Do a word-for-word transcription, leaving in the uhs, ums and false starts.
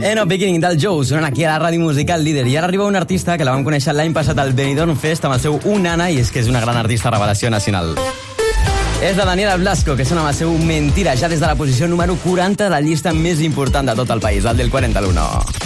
End of Beginning del Joe, sonant aquí a la ràdio musical líder. I ara arriba un artista que la vam conèixer l'any passat al Benidorm Fest amb el seu Unana, i és que és una gran artista revelació nacional. És de Daniela Blasco, que sona amb el seu Mentira, ja des de la posició número quaranta de la llista més important de tot el país, el del quaranta-u.